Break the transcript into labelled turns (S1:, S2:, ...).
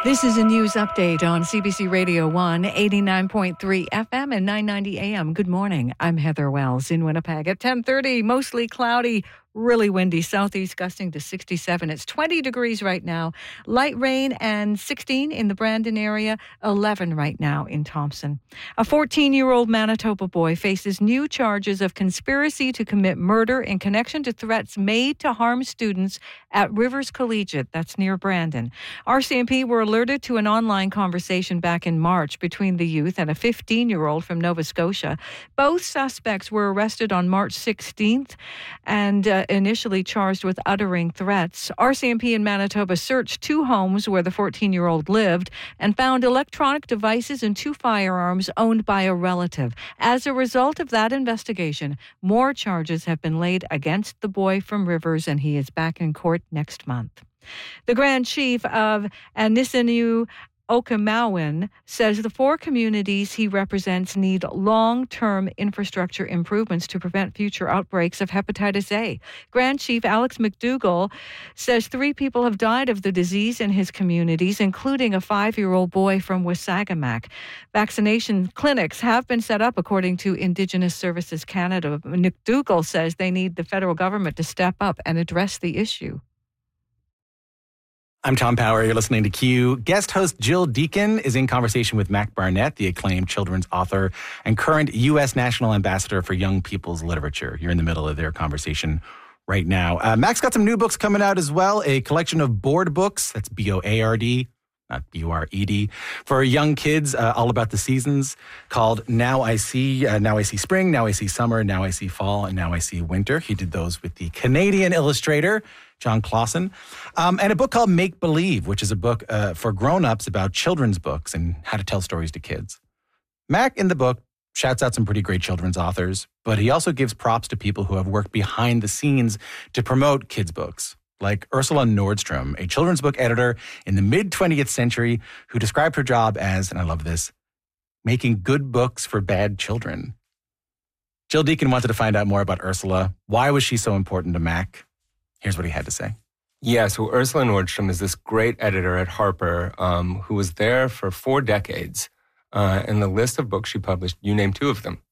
S1: This is a news update on CBC Radio 1, 89.3 FM and 990 AM. Good morning. I'm Heather Wells in Winnipeg at 10:30. Mostly cloudy, really windy, southeast gusting to 67. It's 20 degrees right now. Light rain and 16 in the Brandon area, 11 right now in Thompson. A 14-year-old Manitoba boy faces new charges of conspiracy to commit murder in connection to threats made to harm students at Rivers Collegiate, that's near Brandon. RCMP were alerted to an online conversation back in March between the youth and a 15-year-old from Nova Scotia. Both suspects were arrested on March 16th and initially charged with uttering threats. RCMP in Manitoba searched 2 homes where the 14-year-old lived and found electronic devices and 2 firearms owned by a relative. As a result of that investigation, more charges have been laid against the boy from Rivers, and he is back in court next month. The Grand Chief of Anisinu Okinawan says the 4 communities he represents need long-term infrastructure improvements to prevent future outbreaks of hepatitis A. Grand Chief Alex McDougall says 3 people have died of the disease in his communities, including a 5-year-old boy from Wasagamak. Vaccination clinics have been set up, according to Indigenous Services Canada. McDougall says they need the federal government to step up and address the issue.
S2: I'm Tom Power. You're listening to Q. Guest host Jill Deacon is in conversation with Mac Barnett, the acclaimed children's author and current U.S. National Ambassador for Young People's Literature. You're in the middle of their conversation right now. Mac's got some new books coming out as well, a collection of board books, that's B-O-A-R-D, not B-U-R-E-D, for young kids, all about the seasons, called Now I See Spring, Now I See Summer, Now I See Fall, and Now I See Winter. He did those with the Canadian illustrator, John Clausen. And a book called Make Believe, which is a book for grown-ups about children's books and how to tell stories to kids. Mac, in the book, shouts out some pretty great children's authors, but he also gives props to people who have worked behind the scenes to promote kids' books, like Ursula Nordstrom, a children's book editor in the mid-20th century who described her job as, and I love this, making good books for bad children. Jill Deacon wanted to find out more about Ursula. Why was she so important to Mac? Here's what he had to say.
S3: Yeah, so Ursula Nordstrom is this great editor at Harper who was there for 4 decades. And the list of books she published, you named 2 of them.